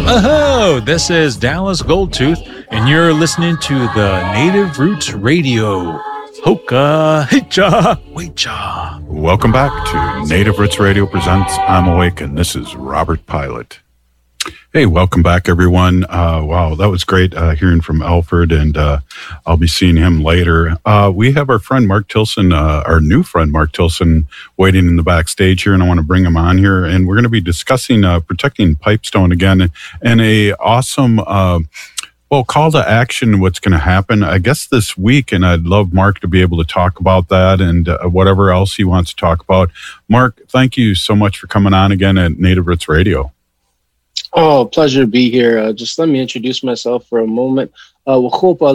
Oh, this is Dallas Goldtooth, and you're listening to the Native Roots Radio. Hoka, hicha, wecha. Welcome back to Native Roots Radio presents I'm Awake, and this is Robert Pilot. Hey, welcome back, everyone. Wow, that was great hearing from Alfred, and I'll be seeing him later. We have our friend Mark Tilson, our new friend Mark Tilson, waiting in the backstage here, and I want to bring him on here. And we're going to be discussing protecting Pipestone again, and a awesome call to action, what's going to happen, I guess, this week. And I'd love Mark to be able to talk about that and whatever else he wants to talk about. Mark, thank you so much for coming on again at Native Roots Radio. Oh, pleasure to be here. Just let me introduce myself for a moment. My name is Mark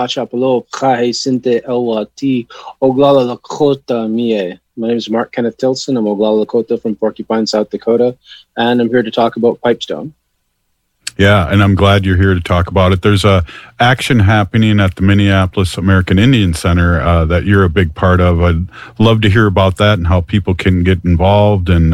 Kenneth Tilson. I'm Oglala Lakota from Porcupine, South Dakota, and I'm here to talk about Pipestone. Yeah, and I'm glad you're here to talk about it. There's a action happening at the Minneapolis American Indian Center that you're a big part of. I'd love to hear about that and how people can get involved and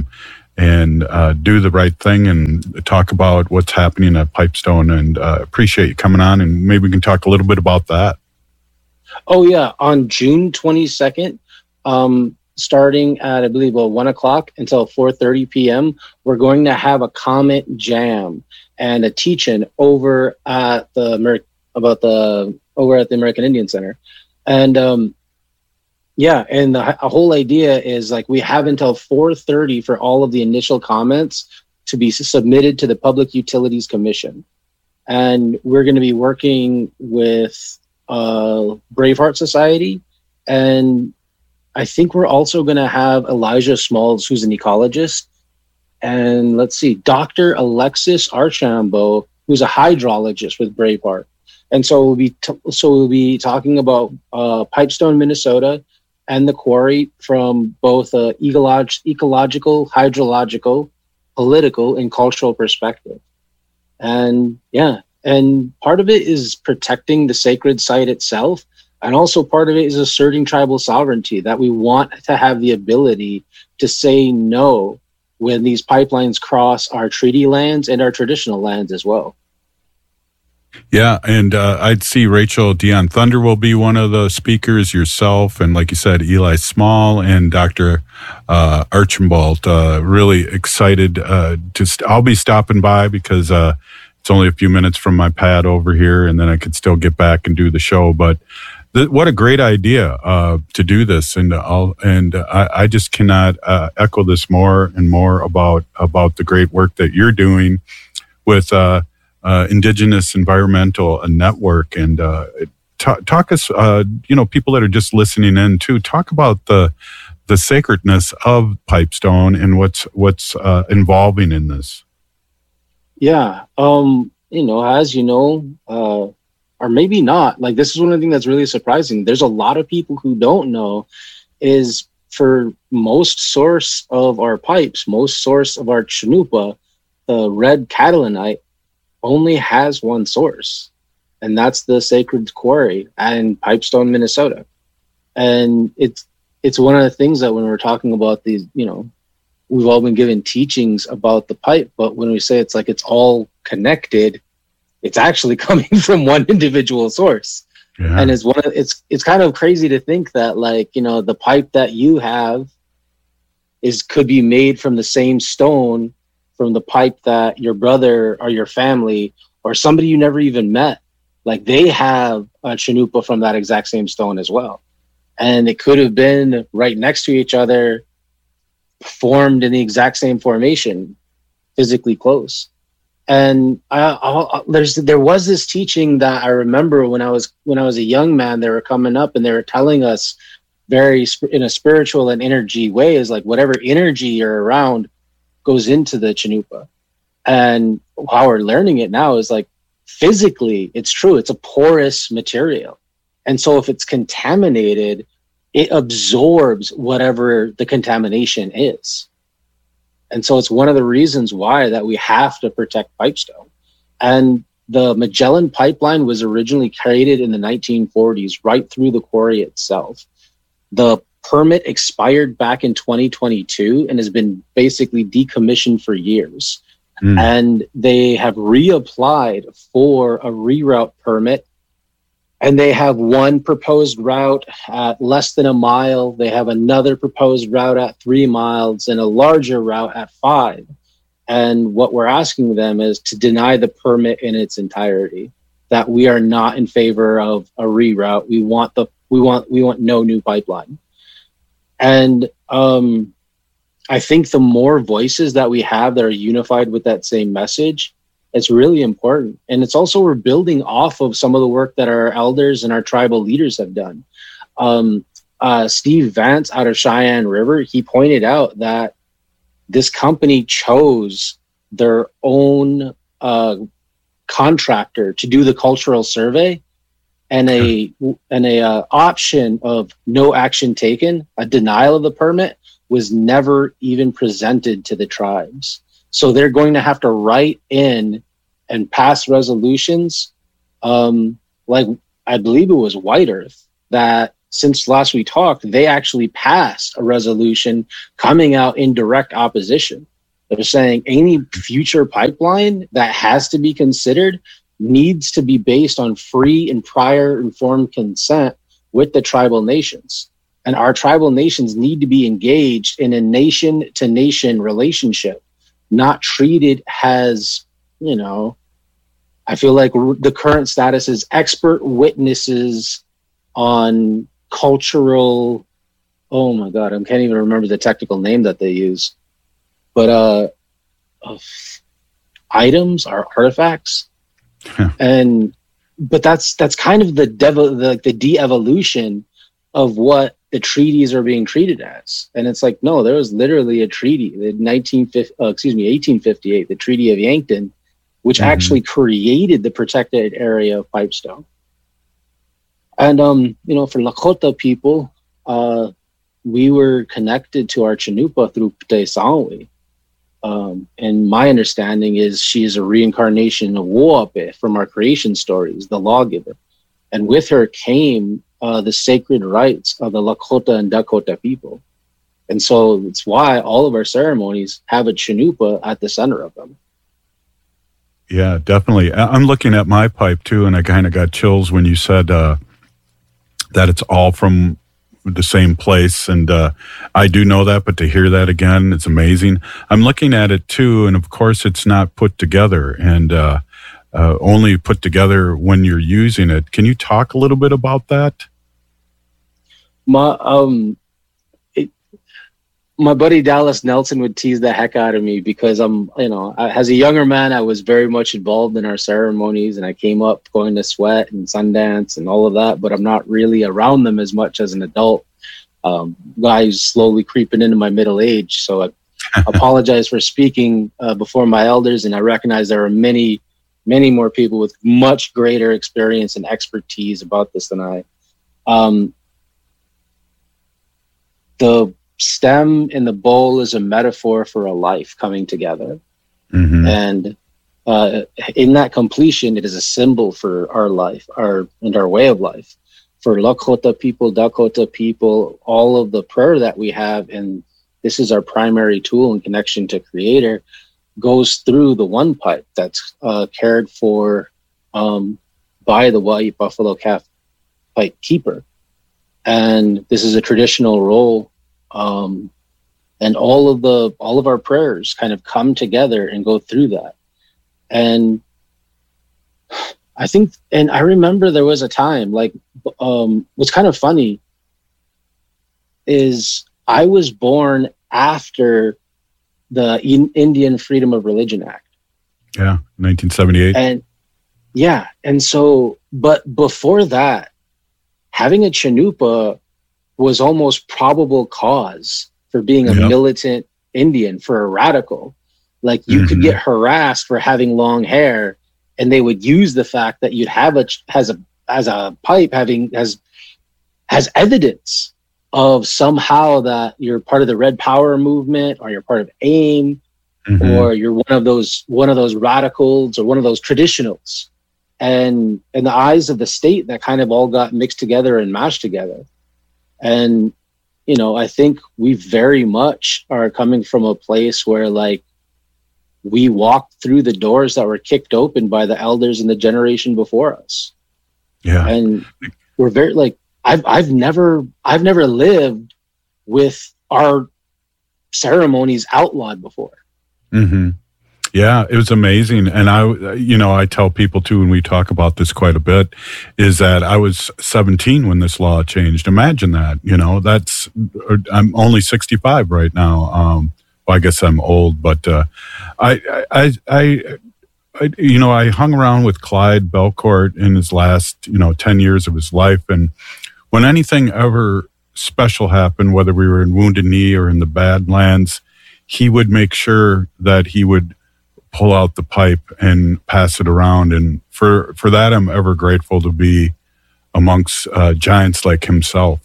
do the right thing and talk about what's happening at Pipestone. And appreciate you coming on, and maybe we can talk a little bit about that. Oh, yeah. On June 22nd, starting at, I believe, 1 o'clock until 4:30 p.m., we're going to have a comment jam and a teach-in over at the American Indian Center. And yeah, and the whole idea is like we have until 4:30 for all of the initial comments to be submitted to the Public Utilities Commission. And we're going to be working with Braveheart Society, and I think we're also going to have Elijah Smalls, who's an ecologist, and let's see, Dr. Alexis Archambault, who's a hydrologist with Braveheart. And so we'll be talking about Pipestone, Minnesota, and the quarry from both ecological, hydrological, political, and cultural perspective. And yeah, and part of it is protecting the sacred site itself. And also part of it is asserting tribal sovereignty, that we want to have the ability to say no when these pipelines cross our treaty lands and our traditional lands as well. Yeah, and I'd see Rachel Dion Thunder will be one of the speakers, yourself, and like you said, Eli Small and Dr. Archambault. Really excited I'll be stopping by because it's only a few minutes from my pad over here, and then I could still get back and do the show. But what a great idea to do this, and I just cannot echo this more and more about the great work that you're doing with Indigenous Environmental Network. And talk us, people that are just listening in too, talk about the sacredness of Pipestone and what's involving in this. Yeah, as you know, or maybe not, like this is one of the things that's really surprising. There's a lot of people who don't know is for most source of our pipes, most source of our chanupa, the red catalanite only has one source, and that's the sacred quarry in Pipestone, Minnesota. And it's one of the things that when we're talking about these, we've all been given teachings about the pipe, but when we say it's like it's all connected, it's actually coming from one individual source. Yeah. And it's kind of crazy to think that the pipe that you have could be made from the same stone from the pipe that your brother or your family or somebody you never even met, like they have a chanupa from that exact same stone as well. And it could have been right next to each other, formed in the exact same formation, physically close. And there was this teaching that I remember when I was a young man. They were coming up and they were telling us very in a spiritual and energy way is like whatever energy you're around goes into the chanupa. And how we're learning it now is like physically, it's true. It's a porous material. And so if it's contaminated, it absorbs whatever the contamination is. And so it's one of the reasons why that we have to protect Pipestone. And the Magellan Pipeline was originally created in the 1940s, right through the quarry itself. The permit expired back in 2022 and has been basically decommissioned for years. and they have reapplied for a reroute permit. And they have one proposed route at less than a mile. They have another proposed route at 3 miles and a larger route at 5. And what we're asking them is to deny the permit in its entirety, that we are not in favor of a reroute. We want no new pipeline. And I think the more voices that we have that are unified with that same message, it's really important. And it's also, we're building off of some of the work that our elders and our tribal leaders have done. Steve Vance out of Cheyenne River, he pointed out that this company chose their own contractor to do the cultural survey, and a option of no action taken, a denial of the permit, was never even presented to the tribes. So they're going to have to write in and pass resolutions, like I believe it was White Earth, that since last we talked, they actually passed a resolution coming out in direct opposition. They're saying any future pipeline that has to be considered needs to be based on free and prior informed consent with the tribal nations. And our tribal nations need to be engaged in a nation-to-nation relationship, not treated as, I feel like the current status is expert witnesses on cultural, oh my God, I can't even remember the technical name that they use, but items or artifacts. But that's kind of the de-evolution of what the treaties are being treated as. And it's like, no, there was literally a treaty, the 1858, the Treaty of Yankton, which actually created the protected area of Pipestone. And, for Lakota people, we were connected to our Chanupa through P'taisawi. And my understanding is she is a reincarnation of Woape from our creation stories, the lawgiver. And with her came the sacred rites of the Lakota and Dakota people. And so it's why all of our ceremonies have a Chanupa at the center of them. Yeah, definitely. I'm looking at my pipe too, and I kind of got chills when you said that it's all from the same place. And I do know that, but to hear that again, it's amazing. I'm looking at it too, and of course it's not put together and only put together when you're using it. Can you talk a little bit about that? My buddy Dallas Nelson would tease the heck out of me because as a younger man, I was very much involved in our ceremonies, and I came up going to Sweat and Sundance and all of that, but I'm not really around them as much as an adult. Guys slowly creeping into my middle age. So I apologize for speaking before my elders, and I recognize there are many, many more people with much greater experience and expertise about this than I. The stem in the bowl is a metaphor for a life coming together. And in that completion, it is a symbol for our life, our way of life. For Lakota people, Dakota people, all of the prayer that we have, and this is our primary tool in connection to Creator, goes through the one pipe that's cared for by the White Buffalo Calf Pipe Keeper. And this is a traditional role. And all of our prayers kind of come together and go through that. And I think, and I remember there was a time, what's kind of funny is I was born after the Indian Freedom of Religion Act. Yeah, 1978. And so, but before that, having a Chanupa was almost probable cause for being a militant Indian, for a radical. Like you could get harassed for having long hair, and they would use the fact that you'd have as a pipe has evidence of somehow that you're part of the Red Power movement, or you're part of AIM, or you're one of those radicals or one of those traditionals. And in the eyes of the state, that kind of all got mixed together and mashed together. And, I think we very much are coming from a place where we walked through the doors that were kicked open by the elders in the generation before us. Yeah. And we're very like, I've never lived with our ceremonies outlawed before. Mm-hmm. Yeah, it was amazing. And I tell people too, and we talk about this quite a bit, is that I was 17 when this law changed. Imagine that, I'm only 65 right now. Well, I guess I'm old, but I hung around with Clyde Belcourt in his last, 10 years of his life. And when anything ever special happened, whether we were in Wounded Knee or in the Badlands, he would make sure that he would pull out the pipe and pass it around. And for that, I'm ever grateful to be amongst giants like himself.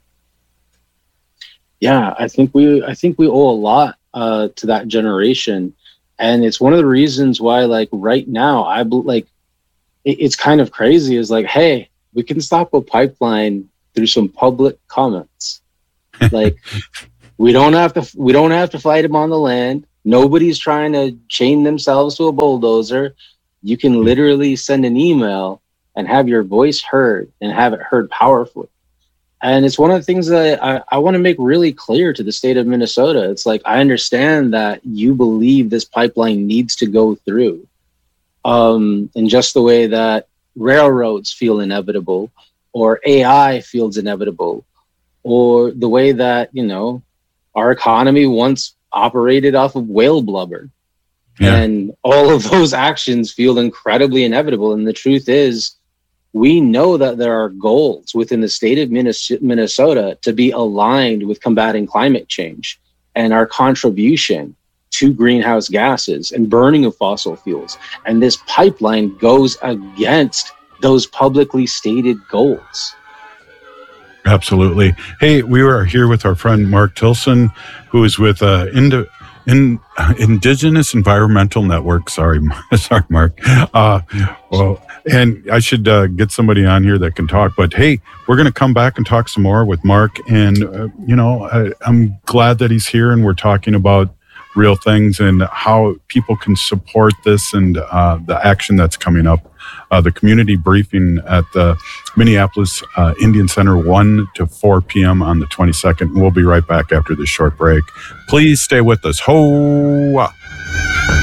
Yeah, I think we owe a lot to that generation. And it's one of the reasons why, like, right now, it's kind of crazy is like, hey, we can stop a pipeline through some public comments. Like, we don't have to fight them on the land. Nobody's trying to chain themselves to a bulldozer. You can literally send an email and have your voice heard and have it heard powerfully. And it's one of the things that I want to make really clear to the state of Minnesota. It's like, I understand that you believe this pipeline needs to go through. In just the way that railroads feel inevitable, or AI feels inevitable, or the way that, our economy once operated off of whale blubber. Yeah. And all of those actions feel incredibly inevitable. And the truth is, we know that there are goals within the state of Minnesota to be aligned with combating climate change and our contribution to greenhouse gases and burning of fossil fuels. And this pipeline goes against those publicly stated goals. Absolutely. Hey, we were here with our friend Mark Tilson, who is with Indigenous Environmental Network. Sorry, Mark. And I should get somebody on here that can talk. But hey, we're going to come back and talk some more with Mark. And, I'm glad that he's here and we're talking about real things and how people can support this and the action that's coming up. The community briefing at the Minneapolis Indian Center, 1 to 4 p.m. on the 22nd. We'll be right back after this short break. Please stay with us. Ho!